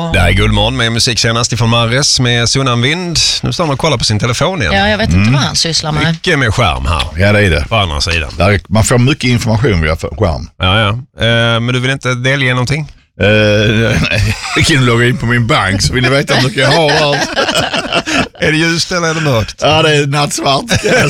Det här är Guldmorgon med musik senast ifrån Mares med Sunnan Vind. Nu står han och kollar på sin telefon igen. Ja, jag vet inte vad han sysslar med. Mycket med skärm här. Ja, det är det. På andra sidan. Man får mycket information via skärm. Ja. Men du vill inte delge någonting? Nej, jag kan logga in på min bank så vill ni veta hur mycket jag har allt. Är det ljust eller är det mörkt? Ja, det är nattsvart.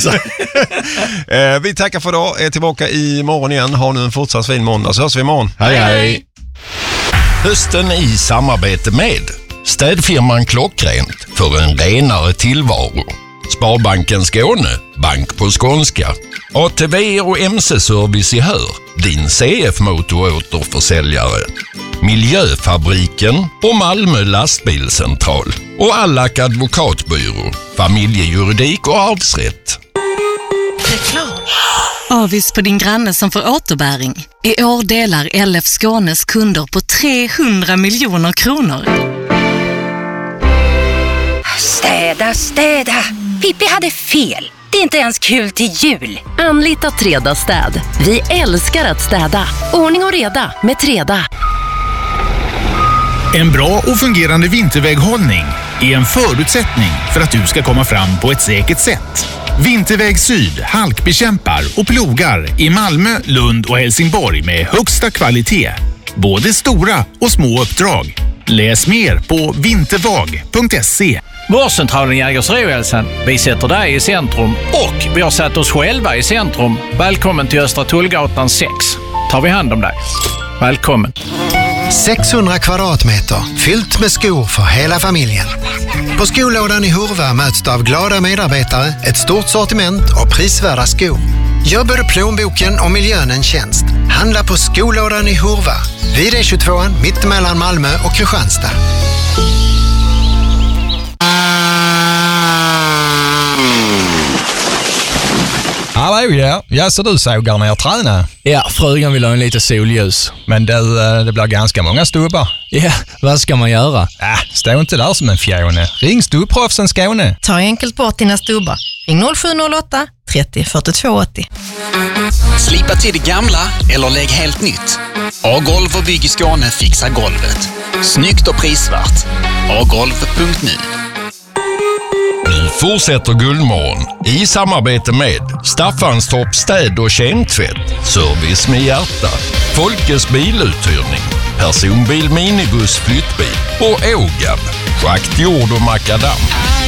Vi tackar för idag. Är tillbaka imorgon igen. Har nu en fortsatt fin måndag så hörs vi imorgon. Hej. Hösten i samarbete med städfirman Klockrent för en renare tillvaro. Sparbanken Skåne, bank på skånska. ATV och MC-service i Hör, din CF-motoråterförsäljare. Miljöfabriken och Malmö lastbilscentral. Och Allak advokatbyrå, familjejuridik och arvsrätt. Avis på din granne som får återbäring. I år delar LF Skånes kunder på 300 miljoner kronor. Städa. Pippi hade fel. Det är inte ens kul till jul. Anlita Treda städ. Vi älskar att städa. Ordning och reda med Treda. En bra och fungerande vinterväghållning är en förutsättning för att du ska komma fram på ett säkert sätt. Vinterväg Syd halkbekämpar och plogar i Malmö, Lund och Helsingborg med högsta kvalitet. Både stora och små uppdrag. Läs mer på vintervag.se. Vårdcentralen Jägersro-Hälsan. Vi sätter dig i centrum och vi har satt oss själva i centrum. Välkommen till Östra Tullgatan 6. Tar vi hand om dig. Välkommen. 600 kvadratmeter fyllt med skor för hela familjen. På skolådan i Hurva möts du av glada medarbetare, ett stort sortiment och prisvärda skor. Gör både plånboken och miljön en tjänst. Handla på skolådan i Hurva. Vid E22 mitt emellan Malmö och Kristianstad. Hallå, ja, så du sågar ner träna? Ja, frugan vill ha en lite solljus. Men det blir ganska många stubbar. Ja, vad ska man göra? Stå inte där som en fjone. Ring Stubbproffsen Skåne. Ta enkelt bort dina stubbar. Ring 0708 30 42 80. Slipa till det gamla eller lägg helt nytt. A-golv och bygg i Skåne fixar golvet. Snyggt och prisvärt. agolv.nu. Nu fortsätter Guldmorgon i samarbete med Staffanstorp städ- och kemtvätt, service med hjärta, Folkes biluthyrning, personbil, minibuss, flyttbil och Ågab, schakt, jord och makadam.